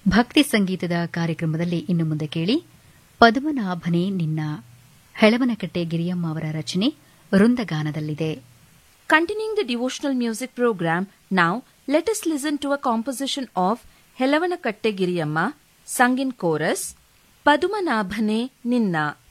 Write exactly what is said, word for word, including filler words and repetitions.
ಭಕ್ತಿ ಸಂಗೀತದ ಕಾರ್ಯಕ್ರಮದಲ್ಲಿ ಇನ್ನು ಮುಂದೆ ಕೇಳಿ ಪದ್ಮನಾಭನೇ ನಿನ್ನ ಹೆಳವನಕಟ್ಟೆ ಗಿರಿಯಮ್ಮ ಅವರ ರಚನೆ ವೃಂದಗಾನದಲ್ಲಿದೆ. Continuing the devotional music program, now let us listen to a composition of Helavanakatte Giriyamma, sung in chorus, Padumanabhane Ninna.